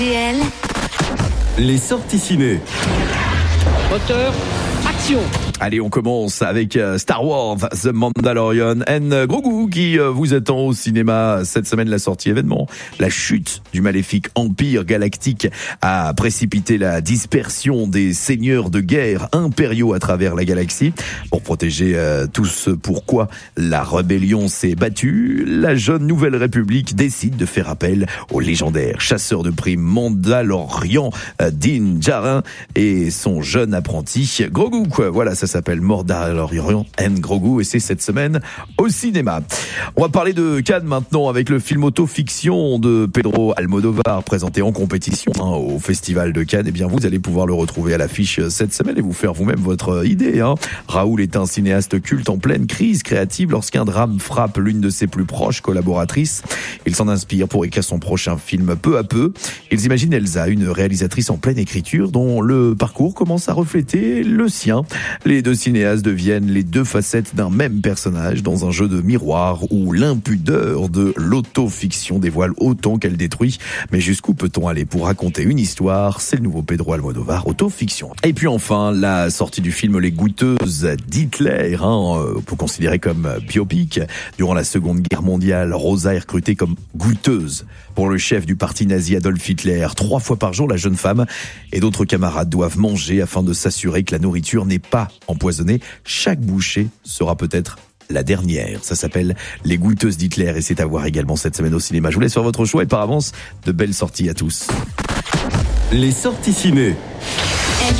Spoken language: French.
RTL, Les sorties ciné. Moteur, action. Allez, on commence avec Star Wars, The Mandalorian and Grogu qui vous attend au cinéma cette semaine. La sortie événement, la chute du maléfique empire galactique a précipité la dispersion des seigneurs de guerre impériaux à travers la galaxie. Pour protéger tout ce pourquoi la rébellion s'est battue, la jeune Nouvelle République décide de faire appel au légendaire chasseur de primes Mandalorian Din Djarin et son jeune apprenti Grogu. Voilà, ça s'appelle Mandalorian and Grogu et c'est cette semaine au cinéma. On va parler de Cannes maintenant avec le film auto-fiction de Pedro Almodóvar présenté en compétition au Festival de Cannes. Eh bien, vous allez pouvoir le retrouver à l'affiche cette semaine et vous faire vous-même votre idée. Raoul est un cinéaste culte en pleine crise créative lorsqu'un drame frappe l'une de ses plus proches collaboratrices. Il s'en inspire pour écrire son prochain film peu à peu. Ils imaginent Elsa, une réalisatrice en pleine écriture dont le parcours commence à refléter le sien. Les deux cinéastes deviennent les deux facettes d'un même personnage dans un jeu de miroir où l'impudeur de l'autofiction dévoile autant qu'elle détruit. Mais jusqu'où peut-on aller pour raconter une histoire? C'est le nouveau Pedro Almodóvar, autofiction. Et puis enfin, la sortie du film Les Goûteuses d'Hitler, on peut considérer comme biopic. Durant la Seconde Guerre mondiale, Rosa est recrutée comme goûteuse pour le chef du parti nazi Adolf Hitler. 3 fois par jour, la jeune femme et d'autres camarades doivent manger afin de s'assurer que la nourriture n'est pas empoisonnée. Chaque bouchée sera peut-être la dernière. Ça s'appelle Les Goûteuses d'Hitler et c'est à voir également cette semaine au cinéma. Je vous laisse faire votre choix et par avance, de belles sorties à tous. Les sorties ciné.